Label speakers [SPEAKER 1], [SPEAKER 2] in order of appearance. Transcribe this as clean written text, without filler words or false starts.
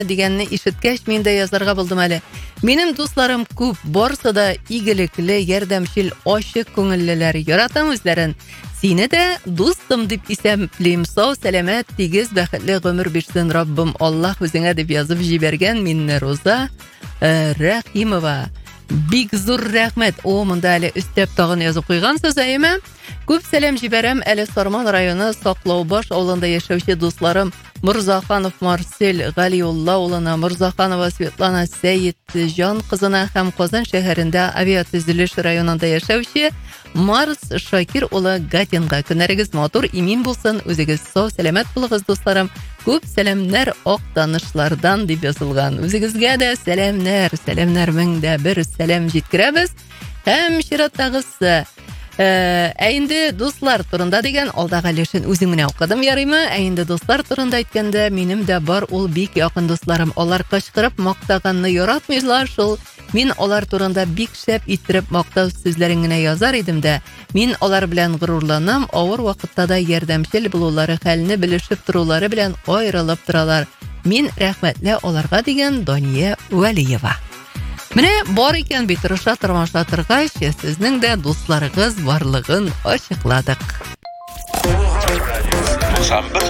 [SPEAKER 1] дигәнне ишеткәч, мин дә язарга булдым әле. Минем дусларым күп, барысы да игелекле, ярдәмчел, ачык күңеллеләр, яратам үзләрен. Сине дә дустым дип исәплим. Сау, сәламәт, тигез, бәхетле гомер бирсен Раббым Аллаһ үзеңә дип язып җибәргән минне Роза Рәхимова. Бик зур рәхмәт. О, монда әле өстәп тагын язып куйгансыз, әйме? Күп сәлам җибәрәм әле Сарман районы Саклаубаш авылында яшәүче дусларым Мурзаханов Марсель Галиулла улына, Мурзаханова Светлана Сәйит Жан кызына һәм Казан шәһәрендә авиатөзелеш районында яшәүче Марс Шакир улы Гатинга. Көннәрегез матур, имин булсын, үзегез сау, сәламәт булыгыз, дусларым. Күп сәламнәр ак танышлардан дип язылган. Үзегезгә дә сәламнәр меңдә бер сәлам җиткерәбез. Һәм чираттагысы инде дуслар турында дигән алдагы лешен үзем менә укыдым, ярыймы? Инде дуслар турында әйткәндә, минем дә бар ул бик якын дусларым. Алар кычкырып мактаганны яратмыйлар шул. Мин алар турында бик шәп иттереп мактау сүзләрен генә язар идем дә. Мин алар белән горурланам, авыр вакытта да ярдәмчел булулары, хәлне белешеп торулары белән аерылып торалар. Мин рәхмәтле аларга дигән Дания Вәлиева. Менә бар икән бит, тырыша торгач, сезнең дә дусларыгыз барлыгын ачыкладык.
[SPEAKER 2] 91